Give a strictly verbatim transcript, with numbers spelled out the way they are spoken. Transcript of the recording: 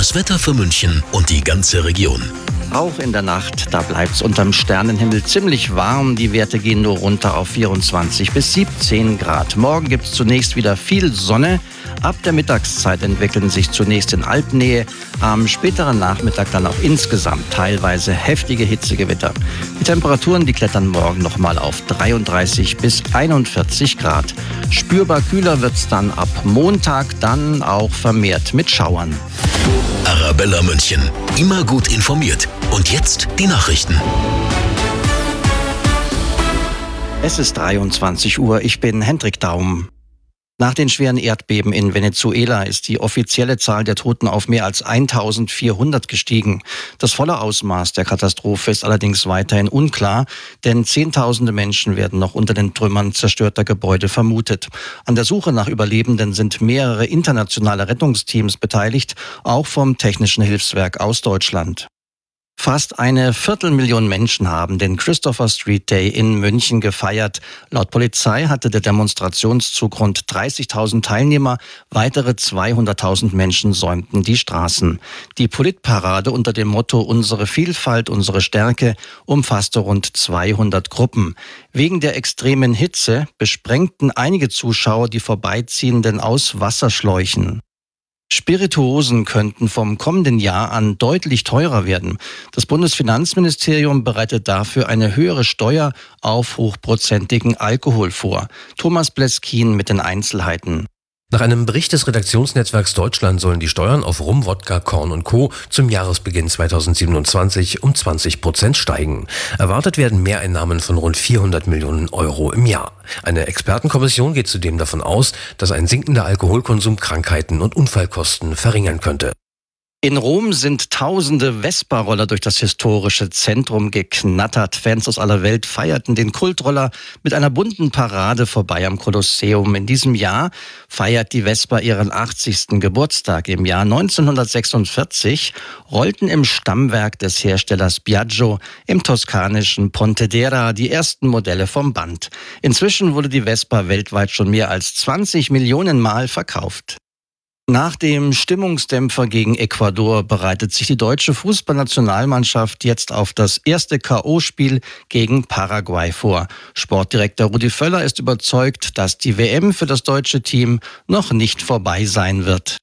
Das Wetter für München und die ganze Region. Auch in der Nacht, da bleibt's unterm Sternenhimmel ziemlich warm. Die Werte gehen nur runter auf vierundzwanzig bis siebzehn Grad. Morgen gibt's zunächst wieder viel Sonne. Ab der Mittagszeit entwickeln sich zunächst in Alpnähe, am späteren Nachmittag dann auch insgesamt teilweise heftige Hitzegewitter. Die Temperaturen, die klettern morgen nochmal auf dreiunddreißig bis einundvierzig Grad. Spürbar kühler wird's dann ab Montag, dann auch vermehrt mit Schauern. Arabella München, immer gut informiert. Und jetzt die Nachrichten. Es ist dreiundzwanzig Uhr, ich bin Hendrik Daum. Nach den schweren Erdbeben in Venezuela ist die offizielle Zahl der Toten auf mehr als eintausendvierhundert gestiegen. Das volle Ausmaß der Katastrophe ist allerdings weiterhin unklar, denn Zehntausende Menschen werden noch unter den Trümmern zerstörter Gebäude vermutet. An der Suche nach Überlebenden sind mehrere internationale Rettungsteams beteiligt, auch vom Technischen Hilfswerk aus Deutschland. Fast eine Viertelmillion Menschen haben den Christopher Street Day in München gefeiert. Laut Polizei hatte der Demonstrationszug rund dreißigtausend Teilnehmer. Weitere zweihunderttausend Menschen säumten die Straßen. Die Politparade unter dem Motto »Unsere Vielfalt, unsere Stärke« umfasste rund zweihundert Gruppen. Wegen der extremen Hitze besprengten einige Zuschauer die Vorbeiziehenden aus Wasserschläuchen. Spirituosen könnten vom kommenden Jahr an deutlich teurer werden. Das Bundesfinanzministerium bereitet dafür eine höhere Steuer auf hochprozentigen Alkohol vor. Thomas Bleskin mit den Einzelheiten. Nach einem Bericht des Redaktionsnetzwerks Deutschland sollen die Steuern auf Rum, Wodka, Korn und Co. zum Jahresbeginn zweitausendsiebenundzwanzig um zwanzig Prozent steigen. Erwartet werden Mehreinnahmen von rund vierhundert Millionen Euro im Jahr. Eine Expertenkommission geht zudem davon aus, dass ein sinkender Alkoholkonsum Krankheiten und Unfallkosten verringern könnte. In Rom sind tausende Vespa-Roller durch das historische Zentrum geknattert. Fans aus aller Welt feierten den Kultroller mit einer bunten Parade vorbei am Kolosseum. In diesem Jahr feiert die Vespa ihren achtzigsten Geburtstag. Im Jahr neunzehnhundertsechsundvierzig rollten im Stammwerk des Herstellers Piaggio im toskanischen Pontedera die ersten Modelle vom Band. Inzwischen wurde die Vespa weltweit schon mehr als zwanzig Millionen Mal verkauft. Nach dem Stimmungsdämpfer gegen Ecuador bereitet sich die deutsche Fußballnationalmannschaft jetzt auf das erste K O-Spiel gegen Paraguay vor. Sportdirektor Rudi Völler ist überzeugt, dass die W M für das deutsche Team noch nicht vorbei sein wird.